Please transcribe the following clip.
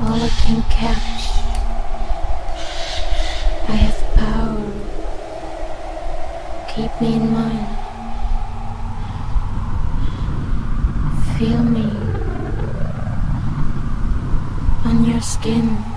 all I can catch. I have power. Keep me in mind. Feel me on your skin.